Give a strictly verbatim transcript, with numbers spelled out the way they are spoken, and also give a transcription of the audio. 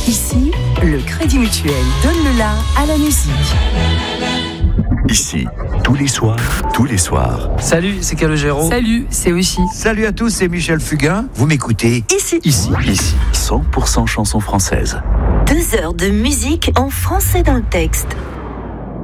Ici, le Crédit Mutuel donne le la à la musique. Ici, tous les soirs, tous les soirs. Salut, c'est Calogero. Salut, c'est aussi. Salut à tous, c'est Michel Fugain. Vous m'écoutez Ici. Ici. Ici, cent pour cent chansons françaises. Deux heures de musique en français dans le texte.